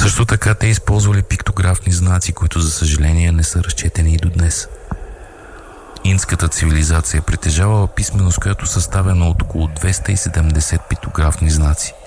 Също така те използвали пиктографни знаци, които за съжаление не са разчетени и до днес. Индската цивилизация притежавала писменост, която съставена от около 270 пиктографни знаци.